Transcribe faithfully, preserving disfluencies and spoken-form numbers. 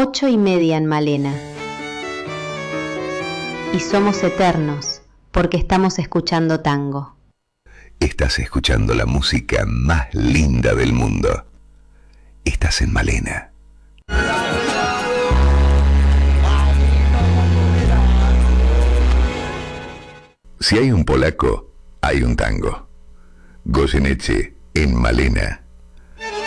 ocho y media en Malena. Y somos eternos porque estamos escuchando tango. Estás escuchando la música más linda del mundo. Estás en Malena. Si hay un polaco, hay un tango. Goyeneche en Malena.